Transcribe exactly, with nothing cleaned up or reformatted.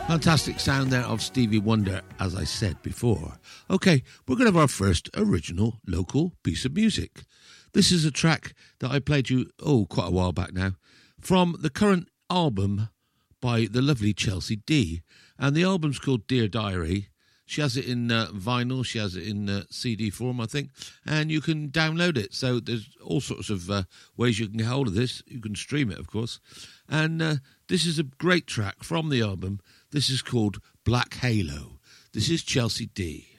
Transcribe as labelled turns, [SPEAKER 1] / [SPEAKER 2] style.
[SPEAKER 1] Fantastic sound there of Stevie Wonder, as I said before. Okay, we're going to have our first original local piece of music. This is a track that I played you, oh, quite a while back now, from the current album by the lovely Chelsea D. And the album's called Dear Diary. She has it in uh, vinyl, she has it in uh, C D form, I think, and you can download it. So there's all sorts of uh, ways you can get hold of this. You can stream it, of course. And uh, this is a great track from the album. This is called Black Halo. This is Chelsea D.